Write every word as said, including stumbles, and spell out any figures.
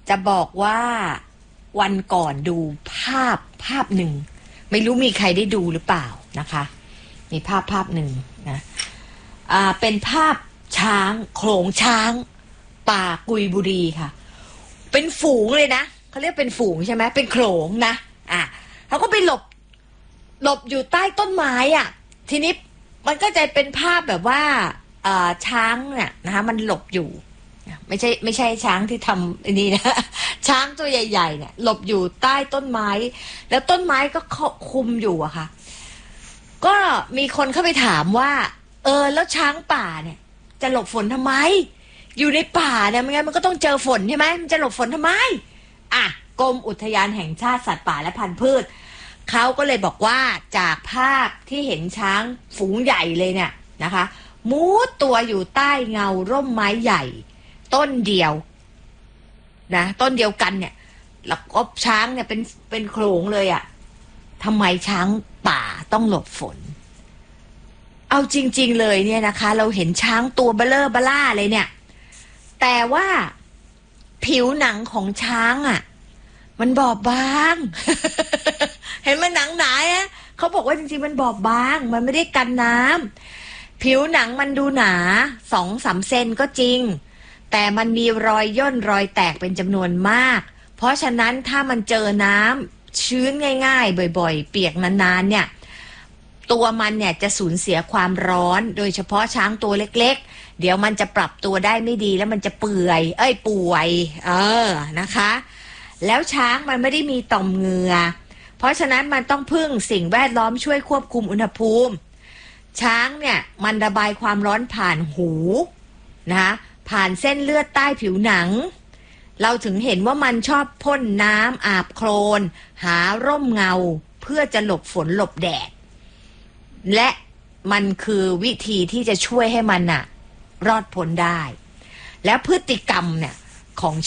จะบอกว่าวันก่อนดูภาพภาพหนึ่งไม่รู้มีใครได้ดูหรือเปล่านะคะมีภาพภาพหนึ่งนะอ่าเป็นภาพช้างโขลงช้างป่ากุยบุรีค่ะเป็นฝูงเลยนะเขาเรียกเป็นฝูงใช่ไหมเป็นโขลงนะอ่ะเขาก็ไปหลบหลบอยู่ใต้ต้นไม้อ่ะทีนี้มันก็จะเป็นภาพแบบว่าอ่าช้างเนี่ยนะคะมันหลบอยู่ไม่ใช่ไม่ใช่ช้างที่ทำอันนี้นะช้างตัวใหญ่ๆเนี่ยหลบอยู่ใต้ต้นไม้แล้วต้นไม้ก็คุมอยู่อะค่ะก็มีคนเข้าไปถามว่าเออแล้วช้างป่าเนี่ยจะหลบฝนทำไมอยู่ในป่าเนี่ยไม่งั้นมันก็ต้องเจอฝนใช่ไหมมันจะหลบฝนทำไมอ่ะกรมอุทยานแห่งชาติสัตว์ป่าและพันธุ์พืชเขาก็เลยบอกว่าจากภาพที่เห็นช้างฝูงใหญ่เลยเนี่ยนะคะมูดตัวอยู่ใต้เงาร่มไม้ใหญ่ต้นเดียวนะต้นเดียวกันเนี่ยแล้วก็ช้างเนี่ยเป็นเป็นโขลงเลยอะทำไมช้างป่าต้องหลบฝนเอาจริงๆเลยเนี่ยนะคะเราเห็นช้างตัวเบลอเบล่าเลยเนี่ยแต่ว่าผิวหนังของช้างอะมันบอบบาง เห็นมันหนังหนาอะเขาบอกว่าจริงๆมันบอบบางมันไม่ได้กันน้ำผิวหนังมันดูหนาสองสามเซนก็จริงแต่มันมีรอยย่นรอยแตกเป็นจำนวนมากเพราะฉะนั้นถ้ามันเจอน้ำชื้นง่ายๆบ่อยๆเปียกนานๆเนี่ยตัวมันเนี่ยจะสูญเสียความร้อนโดยเฉพาะช้างตัวเล็กๆเดี๋ยวมันจะปรับตัวได้ไม่ดีแล้วมันจะเปื่อยเอ้ยป่วยเออนะคะแล้วช้างมันไม่ได้มีต่อมเหงื่อเพราะฉะนั้นมันต้องพึ่งสิ่งแวดล้อมช่วยควบคุมอุณหภูมิช้างเนี่ยมันระบายความร้อนผ่านหูนะคะผ่านเส้นเลือดใต้ผิวหนังเราถึงเห็นว่ามันชอบพ่นน้ำอาบโคลนหาร่มเงาเพื่อจะหลบฝนหลบแดดและมันคือวิธีที่จะช่วยให้มันน่ะรอดพ้นได้แล้วพฤติกรรมเนี่ยของ